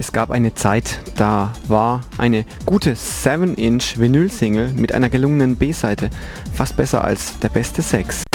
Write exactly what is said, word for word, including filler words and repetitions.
Es gab eine Zeit, da war eine gute sieben Inch Vinyl-Single mit einer gelungenen B-Seite fast besser als der beste Sex.